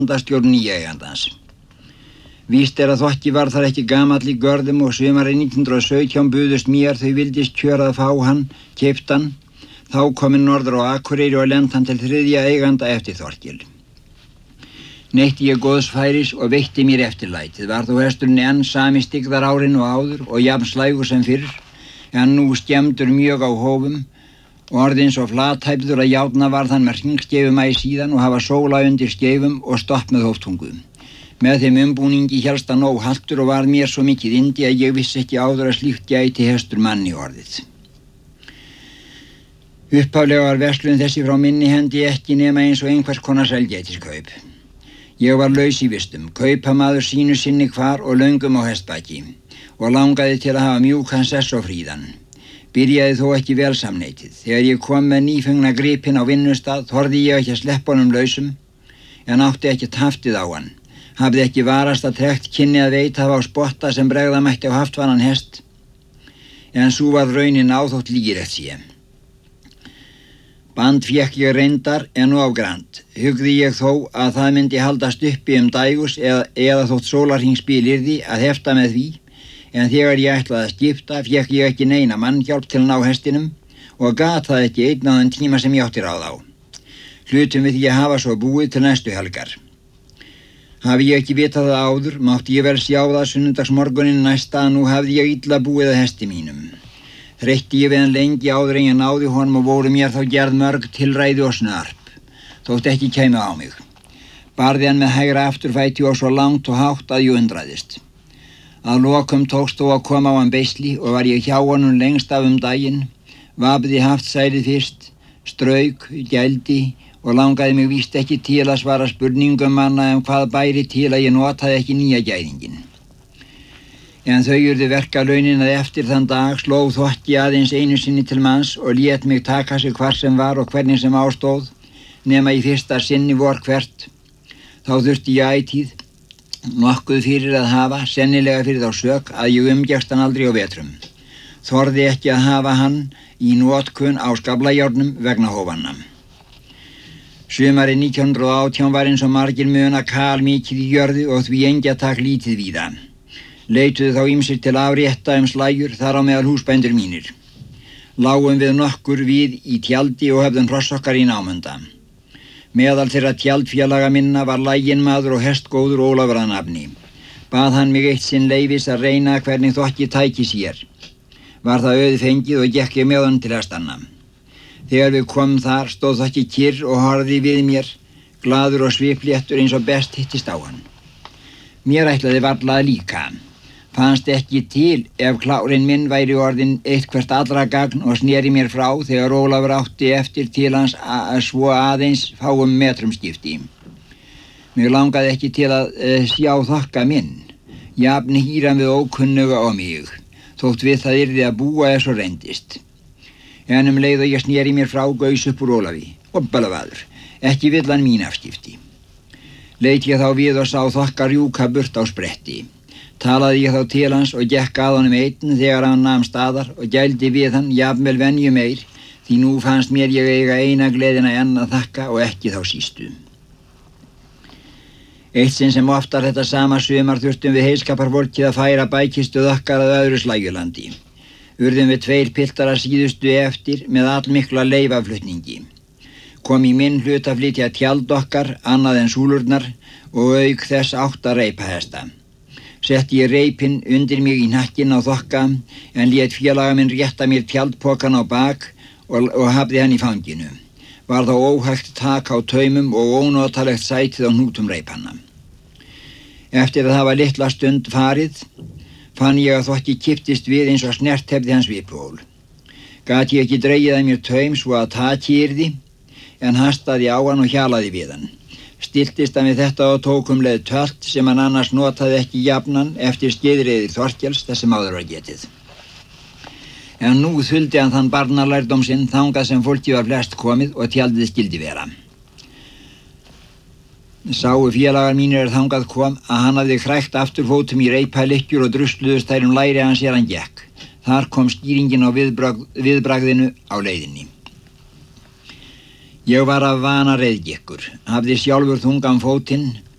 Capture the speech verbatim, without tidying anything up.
landastjórn nýeigandans. Víst er að Þokki var þar ekki gamall í görðum og sumarið nítján hundrað og sautján buðust mér þau vildist kjörað fá hann, keypt hann, þá kominn norður á Akureyri og lent hann til þriðja eiganda eftir Þorkil. Neytti ég góðs færis og veitti mér eftirlætið, var þó hesturinn enn sami styggðar árin og áður og jafn slægur sem fyrr, en nú skemmdur mjög á hófum og orðinn svo flathæfður að járna varð hann með hringskeifumæ síðan og hafa sóla undir skeifum og stopp með hóftungu. Með þeim umbúningi hélst hann óhaltur og var mér svo mikið yndi að ég vissi ekki áður að slíkt gæti hestur manni orðið. Upphaflega var verslun þessi frá minni hendi ekki nema eins og einhvers konar sælgætiskaup. Ég var laus í vistum, kaupamaður sínu sinni hvar og löngum á hestbaki og langaði til að hafa mjúkan sess og fríðan. Byrjaði þó ekki vel samneitið. Þegar ég kom með nýfengna gripinn á vinnustað þorði ég ekki að sleppa honum lausum en átti ekki taftið á hann. Hafði ekki varast að trekt kynni að veita á spotta sem bregða mætti á haftvanan hest en svo var raunin áþótt lígiregt sé. Band fékk ég reyndar en á grand. Hugði ég þó að það myndi haldast uppi um dægus eða, eða þótt sólarhringsbil yrði að hefta með því, en þegar ég ætlaði að skipta fékk ég ekki neina mannhjálp til að ná hestinum og gat það ekki einn á þenn tíma sem ég átti ráð á. Hlutum við því að hafa svo búið til næstu helgar. Hafi ég ekki vitað það áður, mátti ég vel sjá það sunnudagsmorgunin næsta að nú hafði ég illa búið að hesti mínum. Þreytti ég við hann lengi áður en ég náði honum og voru mér þá gerð mörg tilræði og snarp, þótt ekki kæmi á mig. Barði hann með hægra afturfæti og svo langt og hátt að ég undraðist. Að lokum tókst þó að koma á hann beisli og var ég hjá honum lengst af um daginn, vafði haftsælið fyrst, strauk, gældi og langaði mig víst ekki til að svara spurningum manna um hvað bæri til að ég notaði ekki nýja gæðingin. En þau urðu verkalaunin að eftir þann dag sló Þokki aðeins einu sinni til manns og lét mig taka sig hvar sem var og hvernig sem ástóð, nema í fyrsta sinni vor hvert. Þá þurfti ég ætíð nokkuð fyrir að hafa, sennilega fyrir þá sök, að ég umgekkst hann aldrei á vetrum. Þorði ekki að hafa hann í notkun á skaflajárnum vegna hófanna. Sumarið nítján hundrað og átján var eins og margir muna kal mikið í jörðu og því engjatak lítið víða. Leituðu þá ýmsir til afrétta um slægjur þar á meðal húsbændur mínir. Lágum við nokkur við í tjaldi og höfðum hrossokkar í námunda. Meðal þeirra tjaldfélaga minna var læginmaður og hestgóður Ólafur að nafni. Bað hann mig eitt sinn leyfis að reyna hvernig Þokki tæki sér. Var það auðfengið og gekk ég með hann til hestanna. Þegar við komum þar stóð Þokki kyrr og horfði við mér, glaður og svipléttur eins og best hittist á hann. Mér ætlaði varla að líka. Fannst ekki til ef klárinn minn væri orðin eitthvert allra gagn og sneri mér frá þegar Ólafur átti eftir til hans að svo aðeins fáum metrum skipti. Mér langaði ekki til að uh, sjá Þokka minn, jafn hýran við ókunnuga á mig, þótt við það yrði að búa ef svo reyndist. En um leið og ég sneri mér frá gaus upp úr Ólafi, og balavaður, ekki vill hann mín afskipti. Leit ég þá við og sá Þokka rjúka burt á spretti. Talaði ég þá til hans og gekk að honum einn þegar hann nam staðar og gældi við hann jafnvel venju meir, því nú fannst mér ég eiga eina gleðina enn að þakka og ekki þá sístu. Eitt sinn sem oftar þetta sama sumar þurftum við heiskaparfólkið að færa bækistu Þokkar að öðru slægjulandi. Urðum við tveir piltar að síðustu eftir með allmikla leifaflutningi. Kom í minn hlut að flytja tjald okkar, annað en súlurnar og auk þess átta reipahesta. Setti ég reipinn undir mig í hnakkin á Þokka en lét félaga minn rétta mér tjaldpokan á bak og, og hafði hann í fanginu. Var þá óhægt tak á taumum og ónotalegt sætið á hnútum reipanna. Eftir að hafa litla stund farið, fann ég að Þokki kipptist við eins og snert hefði hans vipuhól. Gat ég ekki dregið að mér taum svo að taki yrði, en hastaði á hann og hjalaði við hann. Stiltist hann við þetta og tók um leið tölt sem hann annars notaði ekki jafnan eftir skeiðreiðir Þorkels þess sem áður var getið. En nú þuldi hann þann barnalærdóm sinn þangað sem fólki var flest komið og tjaldið skildi vera. Sáu félagar mínir þangað kom að hann hafði krækt aftur fótum í reipalikkjur og drusluðust þær um læri hans er hann gekk. Þar kom skýringin á viðbragð, viðbragðinu á leiðinni. Ég var af vana reiðgikkur, hafði sjálfur þungan fótinn